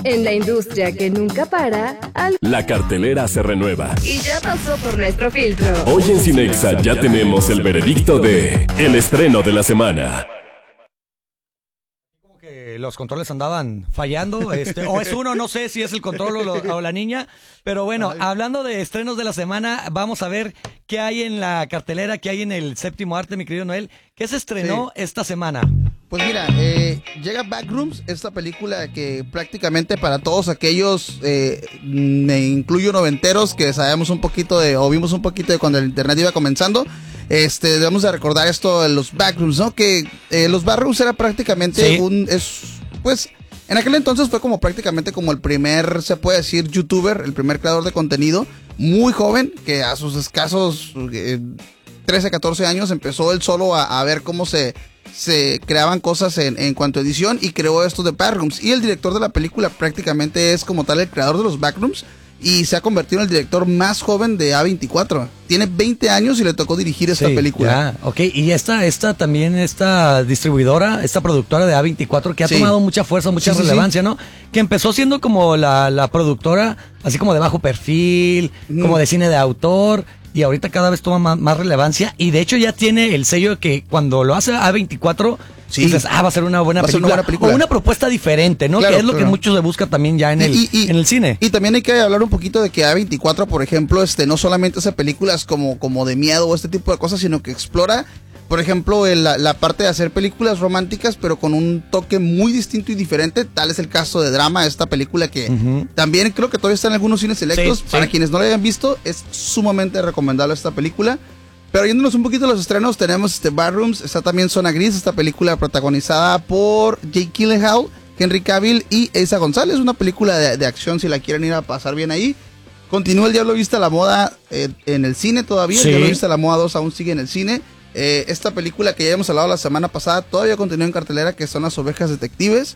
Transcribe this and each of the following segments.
En la industria que nunca para, La cartelera se renueva. y ya pasó por nuestro filtro. Hoy en Cinexa ya tenemos el veredicto de el estreno de la semana. Que los controles andaban fallando, o es uno, no sé si es el control o la niña, pero bueno, hablando de estrenos de la semana, vamos a ver qué hay en la cartelera, qué hay en el séptimo arte, mi querido Noel, ¿qué se estrenó esta semana? Pues mira, llega Backrooms, esta película que prácticamente para todos aquellos, me incluyo noventeros, que sabemos un poquito o vimos un poquito de cuando el internet iba comenzando, debemos de recordar esto de los Backrooms, ¿no? Que los Backrooms era prácticamente pues, en aquel entonces fue como prácticamente como el primer, se puede decir, youtuber, el primer creador de contenido, muy joven, que a sus escasos 13, 14 años empezó él solo a ver cómo se creaban cosas en cuanto a edición y creó esto de Backrooms. Y el director de la película prácticamente es como tal el creador de los Backrooms y se ha convertido en el director más joven de A24. Tiene 20 años y le tocó dirigir esta película. Ya, ok, y esta también, esta distribuidora, esta productora de A24 que ha tomado mucha fuerza, mucha relevancia, ¿no? Que empezó siendo como la productora, así como de bajo perfil, como de cine de autor, y ahorita cada vez toma más relevancia, y de hecho ya tiene el sello que cuando lo hace A24, dices, va a ser una buena película, o una propuesta diferente, ¿no? Claro, que es lo que mucho se busca también ya en el cine. Y también hay que hablar un poquito de que A24, por ejemplo, no solamente hace películas como de miedo o este tipo de cosas, sino que explora, por ejemplo, la parte de hacer películas románticas, pero con un toque muy distinto y diferente. Tal es el caso de Drama, esta película que también creo que todavía está en algunos cines selectos. Para quienes no la hayan visto, es sumamente recomendable esta película. Pero yéndonos un poquito a los estrenos, tenemos Backrooms, está también Zona Gris, esta película protagonizada por Jake Gyllenhaal, Henry Cavill y Eiza González, una película de acción si la quieren ir a pasar bien ahí. Continúa El Diablo Viste a la Moda en el cine todavía, El Diablo Viste a la Moda 2 aún sigue en el cine. Esta película que ya hemos hablado la semana pasada todavía continúa en cartelera, que son Las Ovejas Detectives.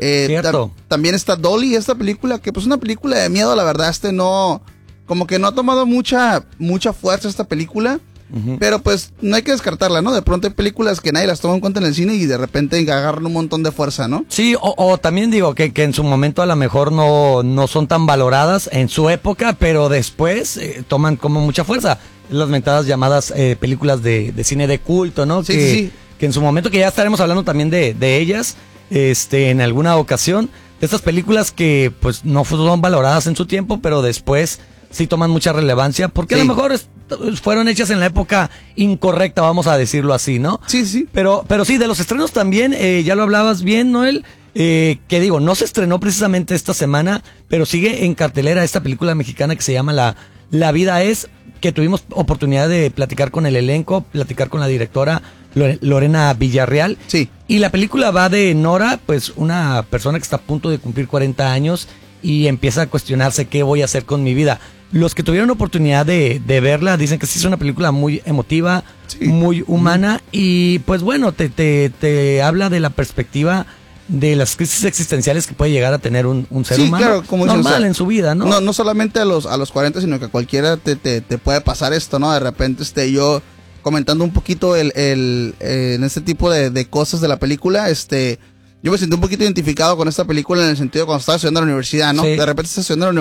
También está Dolly, esta película que pues una película de miedo, la verdad, como que no ha tomado mucha fuerza esta película. Pero pues no hay que descartarla, ¿no? De pronto hay películas que nadie las toma en cuenta en el cine y de repente agarran un montón de fuerza, ¿no? Sí, o también digo que en su momento a lo mejor no son tan valoradas en su época, pero después toman como mucha fuerza. Las mentadas llamadas películas de cine de culto, ¿no? Que en su momento, que ya estaremos hablando también de ellas en alguna ocasión. De estas películas que pues no fueron valoradas en su tiempo, pero después sí toman mucha relevancia, porque a lo mejor fueron hechas en la época incorrecta, vamos a decirlo así, ¿no? Sí. Pero sí, de los estrenos también, ya lo hablabas bien, Noel, que digo, no se estrenó precisamente esta semana, pero sigue en cartelera esta película mexicana que se llama La Vida Es, que tuvimos oportunidad de platicar con el elenco, platicar con la directora Lorena Villarreal. Sí. Y la película va de Nora, pues una persona que está a punto de cumplir 40 años y empieza a cuestionarse qué voy a hacer con mi vida. Los que tuvieron oportunidad de verla dicen que sí es una película muy emotiva, muy humana, y pues bueno, te habla de la perspectiva de las crisis existenciales que puede llegar a tener un ser humano, claro, como normal en su vida, ¿no? No solamente a los 40, sino que a cualquiera te puede pasar esto, ¿no? De repente yo comentando un poquito en este tipo de cosas de la película, yo me sentí un poquito identificado con esta película en el sentido de cuando estaba estudiando en la universidad, ¿no? De repente estás estudiando en la universidad